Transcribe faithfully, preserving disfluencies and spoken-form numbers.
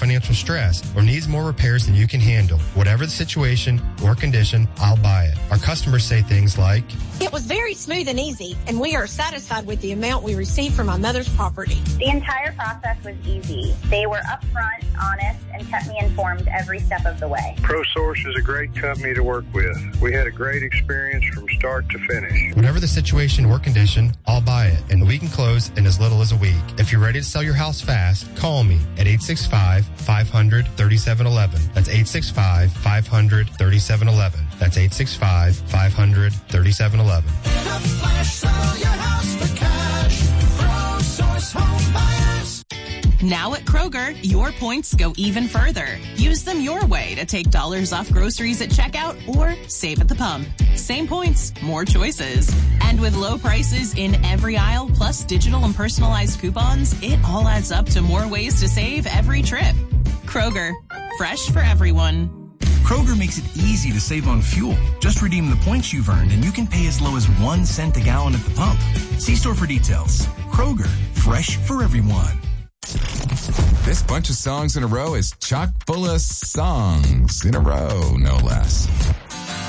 financial stress or needs more repairs than you can handle, whatever the situation or condition, I'll buy it. Our customers say things like, "It was very smooth and easy, and we are satisfied with the amount we received from my mother's property." The entire process was easy. They were upfront, honest, and kept me informed every step of the way. ProSource is a great company to work with. We had a great experience from start to finish. Whatever the situation or condition, I'll buy it, and we can close in as little as a week. If you're ready to sell your house fast, call me at eight six five, five hundred, thirty-seven eleven. That's eight six five, five hundred, thirty-seven eleven. That's eight six five, five hundred, thirty-seven eleven. In a flash, sell your house for cash. ProSource Home Buyers. Now at Kroger, your points go even further. Use them your way to take dollars off groceries at checkout or save at the pump. Same points, more choices. And with low prices in every aisle, plus digital and personalized coupons, it all adds up to more ways to save every trip. Kroger, fresh for everyone. Kroger makes it easy to save on fuel. Just redeem the points you've earned and you can pay as low as one cent a gallon at the pump. See store for details. Kroger, fresh for everyone. This bunch of songs in a row is chock full of songs in a row, no less.